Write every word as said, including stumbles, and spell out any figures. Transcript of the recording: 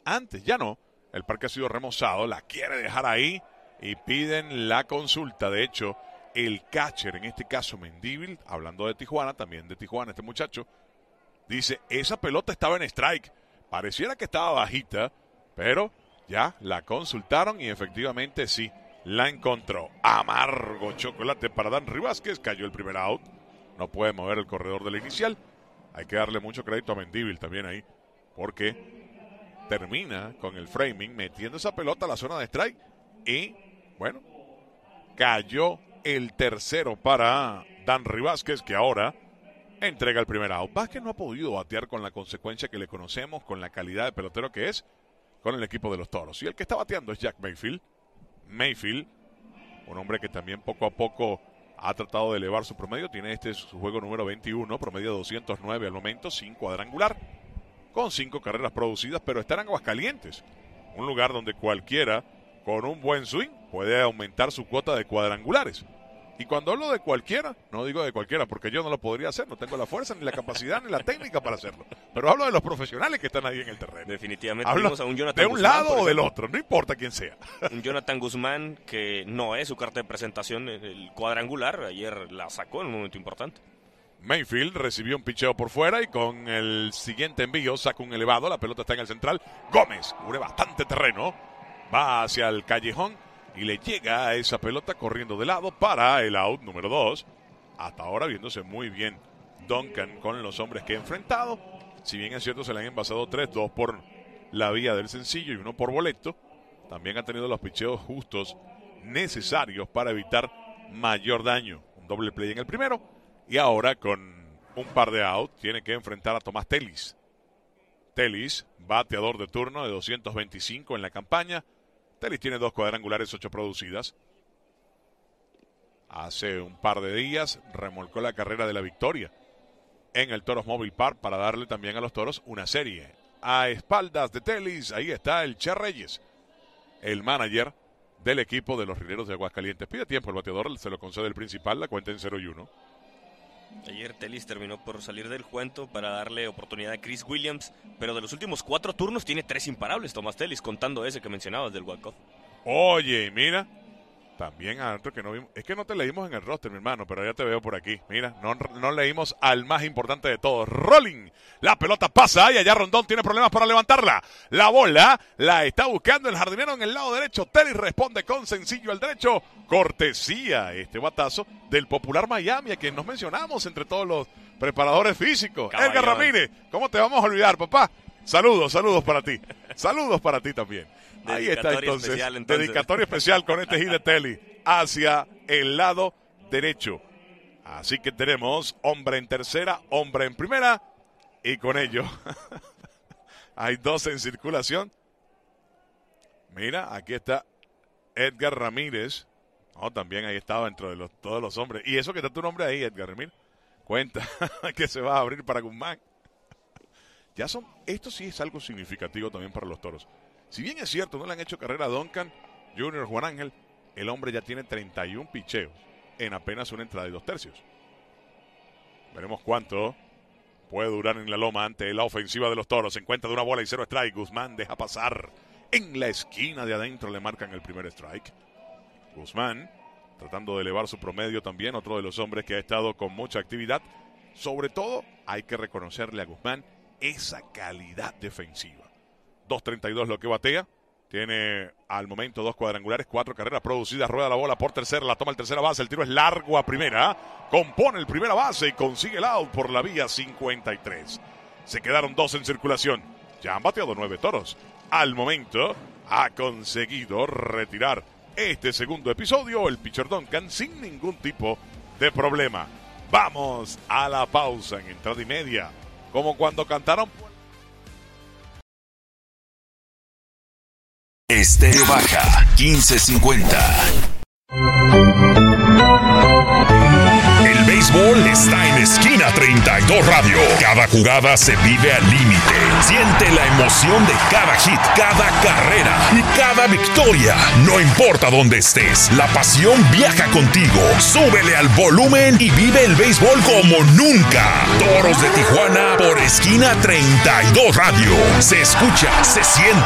antes, ya no. El parque ha sido remozado, la quiere dejar ahí y piden la consulta. De hecho, el catcher, en este caso Mendívil, hablando de Tijuana, también de Tijuana este muchacho, dice, esa pelota estaba en strike. Pareciera que estaba bajita, pero ya la consultaron y efectivamente sí, la encontró. Amargo chocolate para Danry Vázquez, cayó el primer out. No puede mover el corredor de la inicial. Hay que darle mucho crédito a Mendívil también ahí, porque termina con el framing, metiendo esa pelota a la zona de strike. Y, bueno, cayó el tercero para Danry Vázquez, que ahora entrega el primer out. Vázquez no ha podido batear con la consecuencia que le conocemos, con la calidad de pelotero que es, con el equipo de los Toros. Y el que está bateando es Jack Mayfield. Mayfield, un hombre que también poco a poco ha tratado de elevar su promedio. Tiene este su juego número veintiuno, promedio doscientos nueve al momento, sin cuadrangular, con cinco carreras producidas, pero está en Aguascalientes, un lugar donde cualquiera con un buen swing puede aumentar su cuota de cuadrangulares. Y cuando hablo de cualquiera, no digo de cualquiera porque yo no lo podría hacer, no tengo la fuerza, ni la capacidad, ni la técnica para hacerlo. Pero hablo de los profesionales que están ahí en el terreno. Definitivamente hablo vimos a un Jonathan de un Guzmán, lado o del otro, no importa quién sea. Un Jonathan Guzmán que no es su carta de presentación, el cuadrangular, ayer la sacó en un momento importante. Mayfield recibió un picheo por fuera y con el siguiente envío saca un elevado, la pelota está en el central. Gómez cubre bastante terreno, va hacia el callejón y le llega a esa pelota corriendo de lado para el out número dos. Hasta ahora viéndose muy bien Duncan con los hombres que ha enfrentado. Si bien es cierto se le han envasado tres, dos por la vía del sencillo y uno por boleto, también ha tenido los picheos justos necesarios para evitar mayor daño. Un doble play en el primero y ahora con un par de outs tiene que enfrentar a Tomás Telis. Telis, bateador de turno de doscientos veinticinco en la campaña. Telis tiene dos cuadrangulares, ocho producidas. Hace un par de días remolcó la carrera de la victoria en el Toros Mobile Park para darle también a los Toros una serie. A espaldas de Telis, ahí está el Che Reyes, el manager del equipo de los Rineros de Aguascalientes. Pide tiempo el bateador, se lo concede el principal, la cuenta en cero y uno. Ayer Telis terminó por salir del cuento para darle oportunidad a Chris Williams, pero de los últimos cuatro turnos tiene tres imparables Tomás Telis, contando ese que mencionabas del walk-off. Oye, mira, también a otro que no vimos, es que no te leímos en el roster, mi hermano, pero ya te veo por aquí. Mira, no, no leímos al más importante de todos, Rolling. La pelota pasa y allá Rondón tiene problemas para levantarla. La bola la está buscando el jardinero en el lado derecho. Telis responde con sencillo al derecho. Cortesía este batazo del popular Miami, a quien nos mencionamos entre todos los preparadores físicos. Caballón. Edgar Ramírez, ¿cómo te vamos a olvidar, papá? Saludos, saludos para ti. Saludos para ti también. Ahí está entonces, especial, entonces. Dedicatoria especial con este hit de Telis hacia el lado derecho. Así que tenemos hombre en tercera, hombre en primera. Y con ello hay dos en circulación. Mira, aquí está Edgar Ramírez. Oh, también ahí estaba dentro de los, todos los hombres. Y eso que está tu nombre ahí, Edgar Ramírez. Cuenta que se va a abrir para Guzmán. Ya son, esto sí es algo significativo también para los Toros. Si bien es cierto, no le han hecho carrera a Duncan Junior Juan Ángel, el hombre ya tiene treinta y uno picheos en apenas una entrada y dos tercios. Veremos cuánto puede durar en la loma ante la ofensiva de los Toros. Se encuentra de una bola y cero strike. Guzmán deja pasar. En la esquina de adentro le marcan el primer strike. Guzmán tratando de elevar su promedio también. Otro de los hombres que ha estado con mucha actividad. Sobre todo hay que reconocerle a Guzmán esa calidad defensiva. dos treinta y dos lo que batea. Tiene al momento dos cuadrangulares, cuatro carreras producidas. Rueda la bola por tercera, la toma el tercera base. El tiro es largo a primera. Compone el primera base y consigue el out por la vía cincuenta y tres. Se quedaron dos en circulación. Ya han bateado nueve Toros. Al momento ha conseguido retirar este segundo episodio el pitcher Duncan sin ningún tipo de problema. Vamos a la pausa en entrada y media. Como cuando cantaron... Estéreo Baja, quince cincuenta. El béisbol está en Esquina treinta y dos Radio. Cada jugada se vive al límite. Siente la emoción de cada hit, cada carrera y cada victoria. No importa dónde estés, la pasión viaja contigo. Súbele al volumen y vive el béisbol como nunca. Toros de Tijuana por Esquina treinta y dos Radio. Se escucha, se siente.